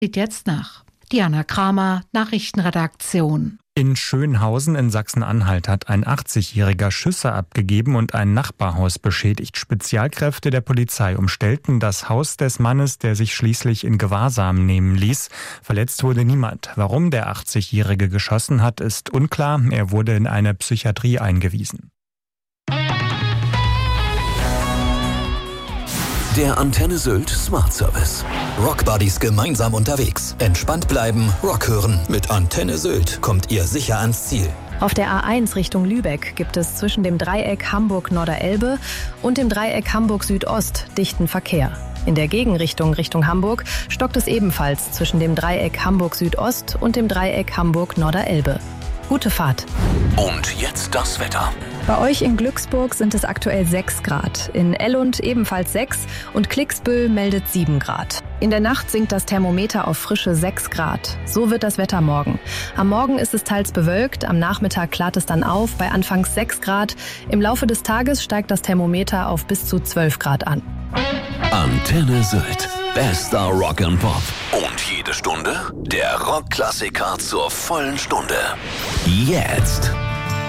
Geht jetzt nach. Diana Kramer, Nachrichtenredaktion. In Schönhausen in Sachsen-Anhalt hat ein 80-Jähriger Schüsse abgegeben und ein Nachbarhaus beschädigt. Spezialkräfte der Polizei umstellten das Haus des Mannes, der sich schließlich in Gewahrsam nehmen ließ. Verletzt wurde niemand. Warum der 80-Jährige geschossen hat, ist unklar. Er wurde in eine Psychiatrie eingewiesen. Der Antenne Sylt Smart Service. Rockbuddies gemeinsam unterwegs. Entspannt bleiben, Rock hören. Mit Antenne Sylt kommt ihr sicher ans Ziel. Auf der A1 Richtung Lübeck gibt es zwischen dem Dreieck Hamburg-Norderelbe und dem Dreieck Hamburg-Südost dichten Verkehr. In der Gegenrichtung Richtung Hamburg stockt es ebenfalls zwischen dem Dreieck Hamburg-Südost und dem Dreieck Hamburg-Norderelbe. Gute Fahrt. Und jetzt das Wetter. Bei euch in Glücksburg sind es aktuell 6 Grad, in Ellund ebenfalls 6 und Klicksbüll meldet 7 Grad. In der Nacht sinkt das Thermometer auf frische 6 Grad. So wird das Wetter morgen. Am Morgen ist es teils bewölkt, am Nachmittag klart es dann auf bei anfangs 6 Grad. Im Laufe des Tages steigt das Thermometer auf bis zu 12 Grad an. Antenne Sylt. Bester Rock and Pop. Und jede Stunde der Rockklassiker zur vollen Stunde. Jetzt.